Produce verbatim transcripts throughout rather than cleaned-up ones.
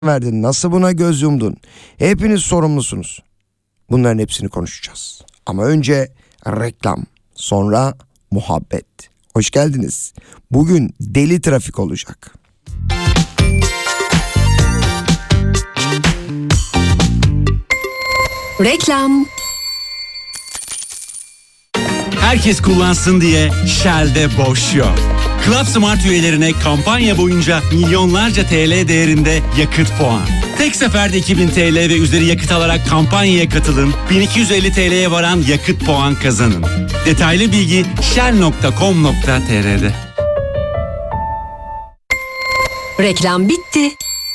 verdin? Nasıl buna göz yumdun? Hepiniz sorumlusunuz. Bunların hepsini konuşacağız. Ama önce reklam, sonra muhabbet. Hoş geldiniz. Bugün deli trafik olacak. Reklam. Herkes kullansın diye Shell'de boş yok. Club Smart üyelerine kampanya boyunca milyonlarca T L değerinde yakıt puan. Tek seferde iki bin T L ve üzeri yakıt alarak kampanyaya katılın. bin iki yüz elli T L'ye varan yakıt puan kazanın. Detaylı bilgi shell nokta com nokta t r'de. Reklam bitti.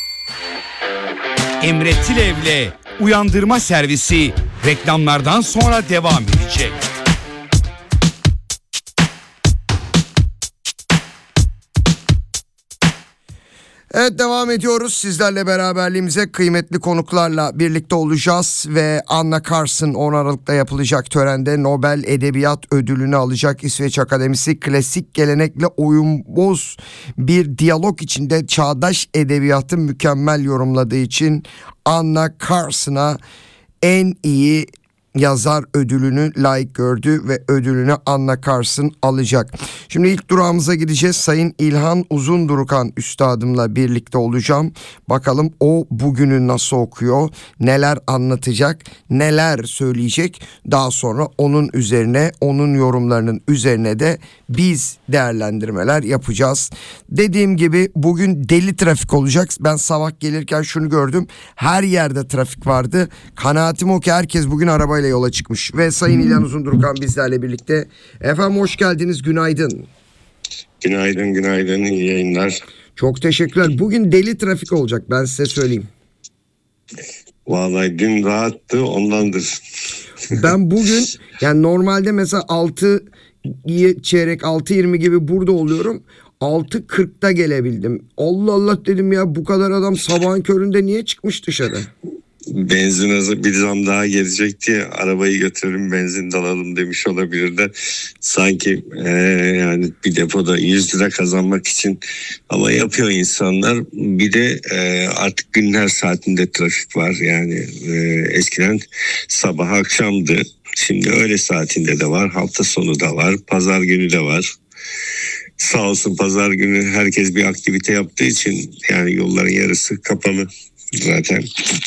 Emre Tilev'le Uyandırma Servisi reklamlardan sonra devam edecek. Evet, devam ediyoruz. Sizlerle beraberliğimize kıymetli konuklarla birlikte olacağız ve Anna Carson on Aralık'ta yapılacak törende Nobel Edebiyat Ödülünü alacak. İsveç Akademisi klasik gelenekle uyumboz bir diyalog içinde çağdaş edebiyatı mükemmel yorumladığı için Anna Carson'a en iyi yazar ödülünü layık gördü ve ödülünü Anna Carson alacak. Şimdi ilk durağımıza gideceğiz. Sayın İlhan Uzundurukan üstadımla birlikte olacağım. Bakalım o bugünü nasıl okuyor, neler anlatacak, neler söyleyecek. Daha sonra onun üzerine, onun yorumlarının üzerine de biz değerlendirmeler yapacağız. Dediğim gibi bugün deli trafik olacak. Ben sabah gelirken şunu gördüm. Her yerde trafik vardı. Kanaatim o ki herkes bugün arabayla yola çıkmış ve Sayın İlhan Uzundurukan bizlerle birlikte. Efendim hoş geldiniz, günaydın. Günaydın, günaydın, iyi yayınlar. Çok teşekkürler. Bugün deli trafik olacak, ben size söyleyeyim. Vallahi dün rahattı, ondandır. Ben bugün yani normalde mesela altı çeyrek altı yirmi gibi burada oluyorum. altı kırkta gelebildim. Allah Allah dedim ya, bu kadar adam sabahın köründe niye çıkmış dışarı? Benzin azı bir zam daha gelecek diye arabayı götürelim benzin dalalım demiş olabilirler. Sanki e, yani bir depoda yüz lira kazanmak için, ama yapıyor insanlar. Bir de e, artık gün her saatinde trafik var. Yani e, eskiden sabah akşamdı. Şimdi öğle saatinde de var, hafta sonu da var, pazar günü de var. Sağ olsun pazar günü herkes bir aktivite yaptığı için yani yolların yarısı kapalı zaten.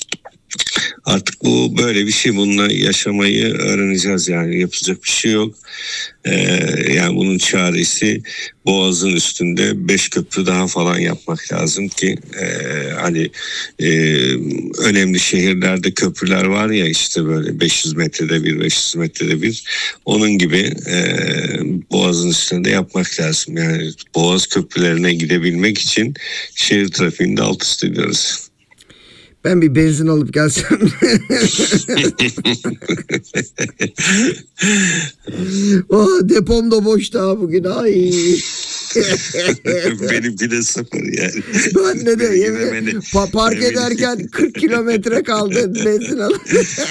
Artık bu böyle bir şey, bununla yaşamayı öğreneceğiz, yani yapacak bir şey yok. Ee, yani bunun çaresi Boğaz'ın üstünde beş köprü daha falan yapmak lazım ki e, hani e, önemli şehirlerde köprüler var ya, işte böyle beş yüz metrede bir, beş yüz metrede bir, onun gibi e, Boğaz'ın üstünde yapmak lazım. Yani Boğaz köprülerine gidebilmek için şehir trafiğinde alt üst ediyoruz. Ben bir benzin alıp gelsem. Oh, depom da boş daha bugün. Ay. Benimki de sıfır yani. Ben ne de yemin, pa- park ederken kırk kilometre kaldı benzin alıp.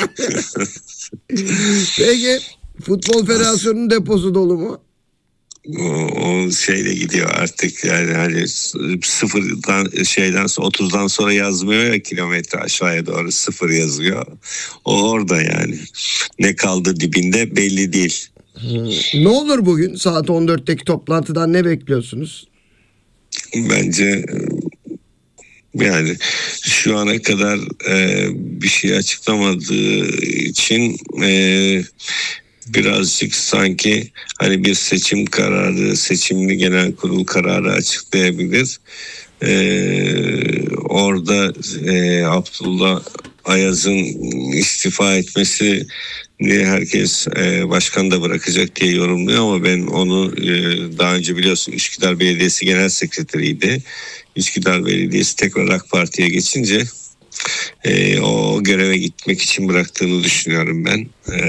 Peki Futbol Federasyonu'nun deposu dolu mu? O, o şeyle gidiyor artık, yani hani sıfırdan şeyden otuzdan sonra yazmıyor ya, kilometre aşağıya doğru sıfır yazıyor. O orada yani. Ne kaldı dibinde belli değil. Hmm. Ne olur bugün saat on dörtteki toplantıdan ne bekliyorsunuz? Bence yani şu ana kadar e, bir şey açıklamadığı için e, birazcık sanki hani bir seçim kararı, seçimli genel kurul kararı açıklayabilir. Ee, orada e, Abdullah Ayaz'ın istifa etmesi diye herkes e, başkan da bırakacak diye yorumluyor, ama ben onu e, daha önce biliyorsun Üsküdar Belediyesi Genel Sekreteriydi. Üsküdar Belediyesi tekrar AK Parti'ye geçince e, o göreve gitmek için bıraktığını düşünüyorum ben. E,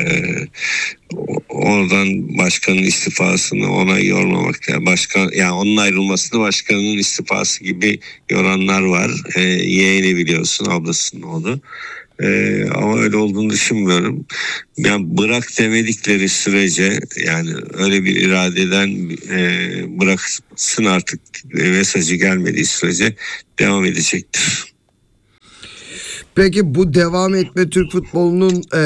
oradan başkanın istifasını ona yormamak, yani başkan, yani onun ayrılmasını başkanın istifası gibi yoranlar var. E, yeğeni biliyorsun, ablasının oğlu. Ee, ama öyle olduğunu düşünmüyorum. Yani bırak demedikleri sürece, yani öyle bir iradeden e, bıraksın artık e, mesajı gelmediği sürece devam edecektir. Peki bu devam etme Türk futbolunun e,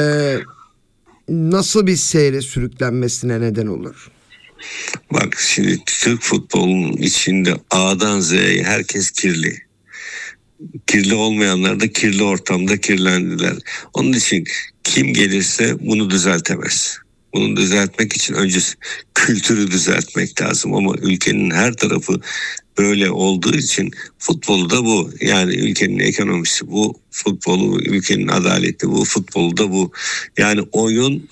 nasıl bir seyre sürüklenmesine neden olur? Bak şimdi Türk futbolunun içinde A'dan Z'ye herkes kirli. Kirli olmayanlar da kirli ortamda kirlendiler. Onun için kim gelirse bunu düzeltemez. Bunu düzeltmek için önce kültürü düzeltmek lazım ama ülkenin her tarafı böyle olduğu için futbolu da bu. Yani ülkenin ekonomisi bu, futbolu ülkenin adaleti bu, futbolu da bu. Yani oyun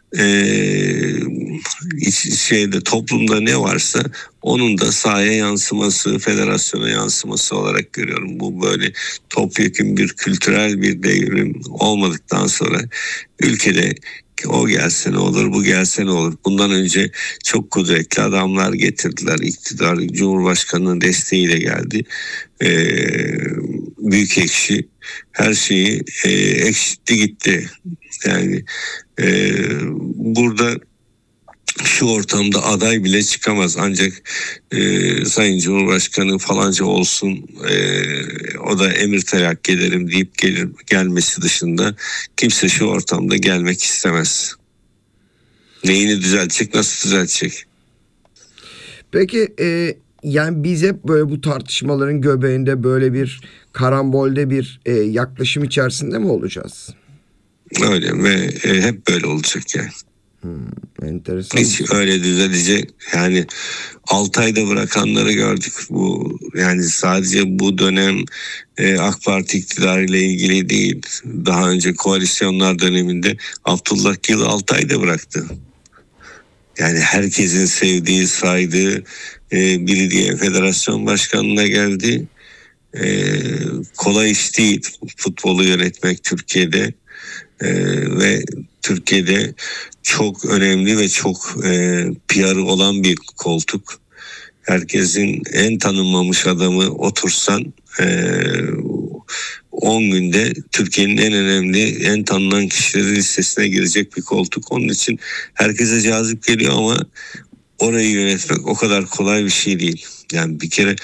Ee, şeyde toplumda ne varsa onun da sahaya yansıması, federasyona yansıması olarak görüyorum. Bu böyle topyekun bir kültürel bir devrim olmadıktan sonra ülkede o gelse ne olur, bu gelse ne olur. Bundan önce çok kudretli adamlar getirdiler. İktidar, Cumhurbaşkanı'nın desteğiyle geldi. Ee, büyük ekşi her şeyi e, ekşitti gitti. Yani e, burada şu ortamda aday bile çıkamaz. Ancak e, Sayın Cumhurbaşkanı falanca olsun, e, o da emir terakki ederim deyip gelir, gelmesi dışında kimse şu ortamda gelmek istemez. Neyini düzeltecek, nasıl düzeltecek? Peki e, yani biz hep böyle bu tartışmaların göbeğinde böyle bir karambolde bir e, yaklaşım içerisinde mi olacağız? Öyle ve e, hep böyle olacak yani. Hmm, enteresan. Hiç öyle düzelecek yani altı ayda bırakanları gördük. Bu yani sadece bu dönem e, AK Parti iktidarıyla ilgili değil. Daha önce koalisyonlar döneminde Abdullah Gül altı ayda bıraktı. Yani herkesin sevdiği, saydığı e, biri diye federasyon başkanlığına geldi. E, kolay iş değil futbolu yönetmek Türkiye'de. Ee, ve Türkiye'de çok önemli ve çok e, P R'ı olan bir koltuk. Herkesin en tanınmamış adamı otursan e, on günde Türkiye'nin en önemli, en tanınan kişileri listesine girecek bir koltuk. Onun için herkese cazip geliyor ama orayı yönetmek o kadar kolay bir şey değil. Yani bir kere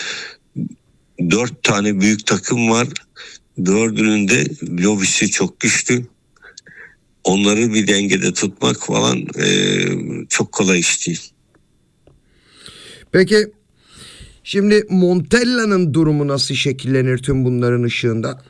dört tane büyük takım var. Dördünün de lobisi çok güçlü. Onları bir dengede tutmak falan e, çok kolay iş değil. Peki şimdi Montella'nın durumu nasıl şekillenir tüm bunların ışığında?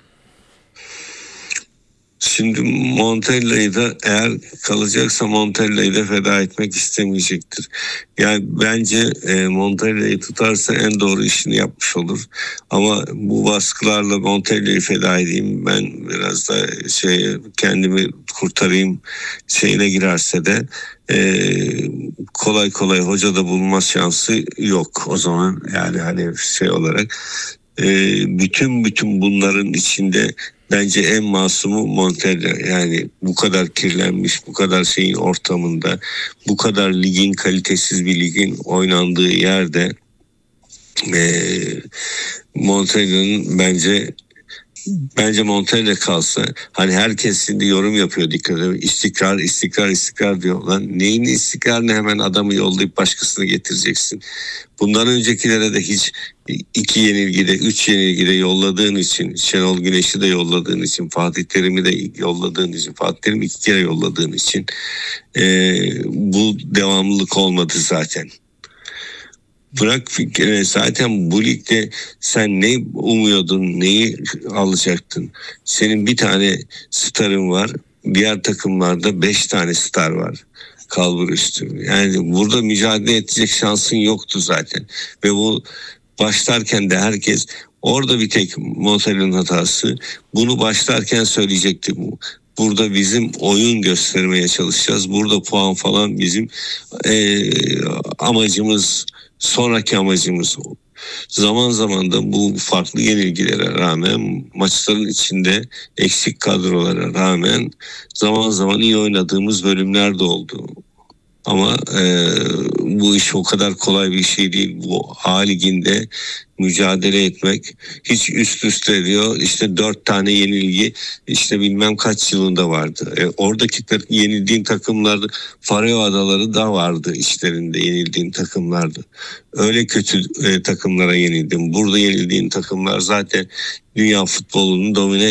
Şimdi Montella'yı da eğer kalacaksa Montella'yı da feda etmek istemeyecektir. Yani bence e, Montella'yı tutarsa en doğru işini yapmış olur. Ama bu baskılarla Montella'yı feda edeyim, ben biraz da şey kendimi kurtarayım şeyine girerse de e, kolay kolay hoca da bulunma şansı yok. O zaman yani hani şey olarak e, bütün bütün bunların içinde bence en masumu Montella. Yani bu kadar kirlenmiş, bu kadar şeyin ortamında, bu kadar ligin kalitesiz bir ligin oynandığı yerde e, Montella'nın bence bence Montella kalsa, hani herkes şimdi yorum yapıyor, dikkat edin, istikrar istikrar istikrar diyor. Lan neyin istikrarını, hemen adamı yollayıp başkasını getireceksin. Bundan öncekilere de hiç iki yenilgide, üç yenilgide yolladığın için, Şenol Güneş'i de yolladığın için, Fatih Terim'i de yolladığın için, Fatih Terim'i iki kere yolladığın için e, bu devamlılık olmadı zaten. Bırak fikri, zaten bu ligde sen ne umuyordun, neyi alacaktın? Senin bir tane starın var, diğer takımlarda beş tane star var. Kalbur üstü. Yani burada mücadele edecek şansın yoktu zaten. Ve bu başlarken de herkes, orada bir tek Montella'nın hatası, bunu başlarken söyleyecekti bu. Burada bizim oyun göstermeye çalışacağız. Burada puan falan bizim e, amacımız, sonraki amacımız. Zaman zaman da bu farklı yenilgilere rağmen, maçların içinde eksik kadrolara rağmen zaman zaman iyi oynadığımız bölümler de oldu. Ama e, bu iş o kadar kolay bir şey değil. Bu A Ligi'nde mücadele etmek, hiç üst üste diyor işte dört tane yenilgi işte bilmem kaç yılında vardı. E, oradaki yenildiğin takımlarda Faroe Adaları da vardı, içlerinde yenildiğin takımlardı. Öyle kötü e, takımlara yenildim. Burada yenildiğin takımlar zaten dünya futbolunu domine